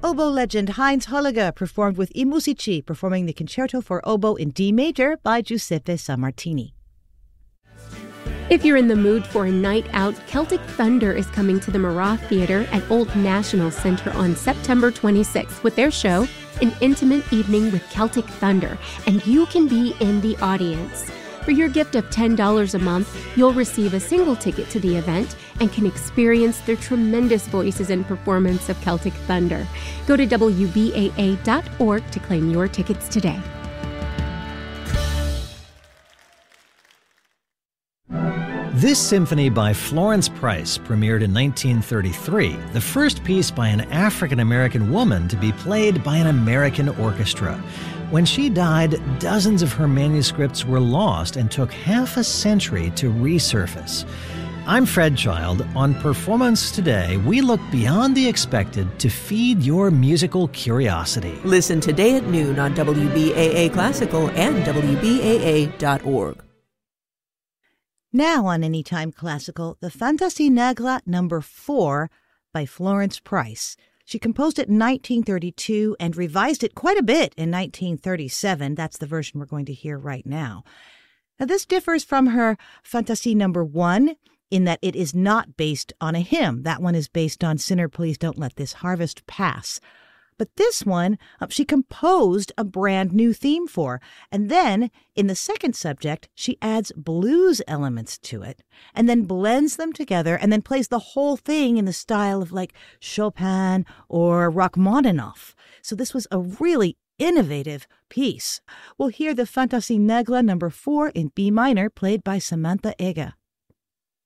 Oboe legend Heinz Holliger performed with I Musici, performing the Concerto for Oboe in D major by Giuseppe Sammartini. If you're in the mood for a night out, Celtic Thunder is coming to the Marat Theater at Old National Center on September 26th with their show, An Intimate Evening with Celtic Thunder, and you can be in the audience. For your gift of $10 a month, you'll receive a single ticket to the event and can experience the tremendous voices and performance of Celtic Thunder. Go to WBAA.org to claim your tickets today. This symphony by Florence Price premiered in 1933, the first piece by an African-American woman to be played by an American orchestra. When she died, dozens of her manuscripts were lost and took half a century to resurface. I'm Fred Child. On Performance Today, we look beyond the expected to feed your musical curiosity. Listen today at noon on WBAA Classical and WBAA.org. Now on Anytime Classical, the Fantasie Negra No. 4 by Florence Price. She composed it in 1932 and revised it quite a bit in 1937. That's the version we're going to hear right now. Now, this differs from her Fantasie No. 1 in that it is not based on a hymn. That one is based on Sinner, Please Don't Let This Harvest Pass. But this one, she composed a brand new theme for. And then, in the second subject, she adds blues elements to it, and then blends them together, and then plays the whole thing in the style of like Chopin or Rachmaninoff. So this was a really innovative piece. We'll hear the Fantasie Negra No. 4 in B minor, played by Samantha Ega.